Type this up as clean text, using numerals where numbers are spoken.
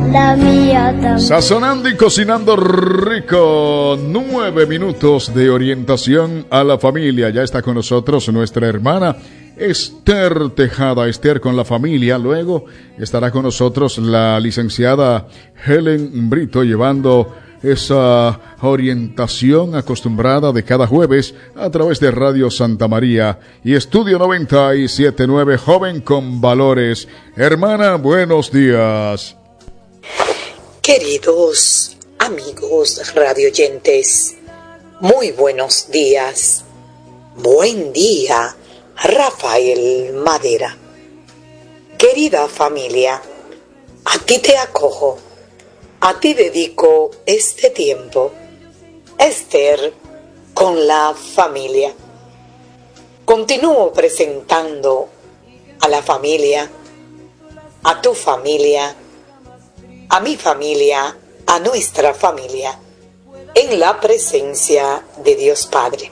la mía también. Sazonando y cocinando rico. 9 minutos de orientación a la familia. Ya está con nosotros nuestra hermana Esther Tejada. Esther con la familia. Luego estará con nosotros la licenciada Helen Brito llevando esa orientación acostumbrada de cada jueves a través de Radio Santa María y Estudio 97.9 Joven con Valores. Hermana, buenos días. Queridos amigos radioyentes, muy buenos días. Buen día, Rafael Madera. Querida familia, a ti te acojo. A ti dedico este tiempo, Esther, con la familia. Continúo presentando a la familia, a tu familia, a mi familia, a nuestra familia, en la presencia de Dios Padre.